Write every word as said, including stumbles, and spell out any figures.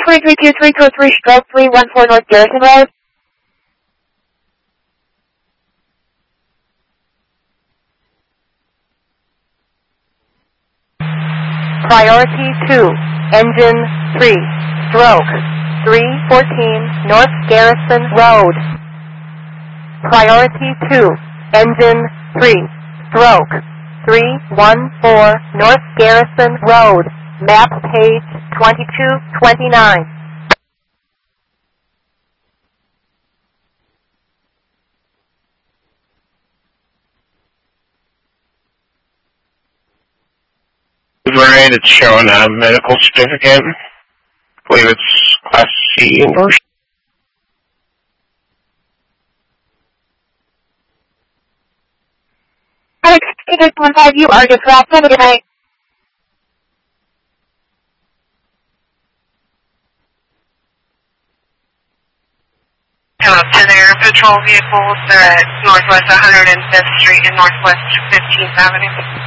three three two three two three stroke three one four North Garrison Road. Priority two, engine three, stroke three fourteen North Garrison Road. Priority two, engine three, stroke three one four North Garrison Road. Map page twenty-two twenty-nine. Right, it's showing a medical certificate. I believe it's Class C endorsed. Alex, eight one five, you are dispatched. Have a good night. Uh, to their patrol vehicles, they're at Northwest one hundred fifth Street and Northwest fifteenth Avenue.